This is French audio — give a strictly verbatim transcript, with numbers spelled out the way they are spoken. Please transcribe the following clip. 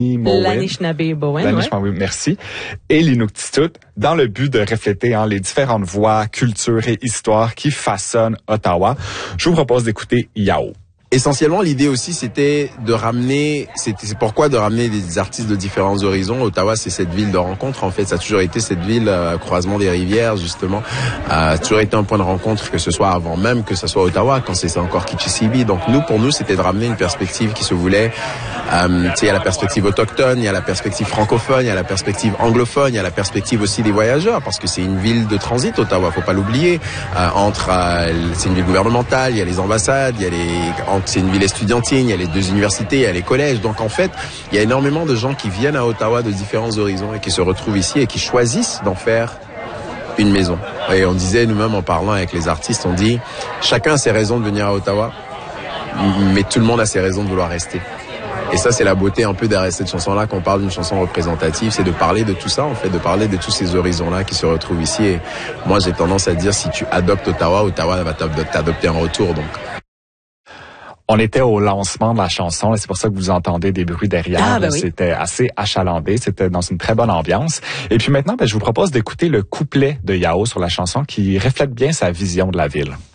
L'Anishinaabe-Bowen, L'Anishinaabe, ouais. Merci. Et l'Inuktitut, dans le but de refléter hein, les différentes voix, cultures et histoires qui façonnent Ottawa. Je vous propose d'écouter Yao. Essentiellement, l'idée aussi, c'était de ramener, c'était, c'est pourquoi de ramener des artistes de différents horizons. Ottawa, c'est cette ville de rencontre. En fait, ça a toujours été cette ville, euh, croisement des rivières, justement. Euh, ça a toujours été un point de rencontre, que ce soit avant même que ce soit Ottawa, quand c'était encore Kichisibi. Donc, nous, pour nous, c'était de ramener une perspective qui se voulait, euh, tu sais, il y a la perspective autochtone, il y a la perspective francophone, il y a la perspective anglophone, il y a la perspective aussi des voyageurs, parce que c'est une ville de transit, Ottawa, faut pas l'oublier. Euh, entre, euh, c'est une ville gouvernementale, il y a les ambassades, il y a les, c'est une ville estudiantine, il y a les deux universités, il y a les collèges. Donc en fait, il y a énormément de gens qui viennent à Ottawa de différents horizons et qui se retrouvent ici et qui choisissent d'en faire une maison. Et on disait nous-mêmes en parlant avec les artistes, on dit chacun a ses raisons de venir à Ottawa, mais tout le monde a ses raisons de vouloir rester. Et ça, c'est la beauté un peu derrière cette chanson-là, qu'on parle d'une chanson représentative, c'est de parler de tout ça, en fait, de parler de tous ces horizons-là qui se retrouvent ici. Et moi, j'ai tendance à dire, si tu adoptes Ottawa, Ottawa va t'adopter en retour, donc. On était au lancement de la chanson et c'est pour ça que vous entendez des bruits derrière. Ah, ben oui. C'était assez achalandé, c'était dans une très bonne ambiance. Et puis maintenant, ben, je vous propose d'écouter le couplet de Yao sur la chanson qui reflète bien sa vision de la ville.